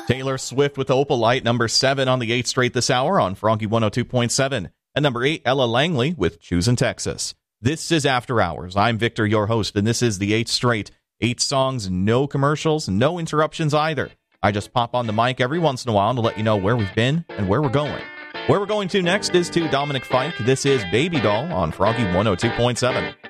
Taylor Swift with Opalite, number 7 on the 8th straight this hour on Froggy 102.7. And number 8, Ella Langley with Choosin' Texas. This is After Hours. I'm Victor, your host, and this is the 8th straight. 8 songs, no commercials, no interruptions either. I just pop on the mic every once in a while to let you know where we've been and where we're going. Where we're going to next is to Dominic Fike. This is Baby Doll on Froggy 102.7.